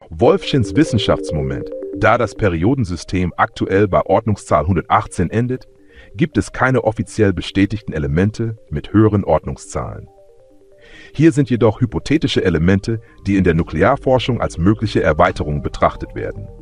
Wolfschins Wissenschaftsmoment: Da das Periodensystem aktuell bei Ordnungszahl 118 endet, gibt es keine offiziell bestätigten Elemente mit höheren Ordnungszahlen. Hier sind jedoch hypothetische Elemente, die in der Nuklearforschung als mögliche Erweiterung betrachtet werden.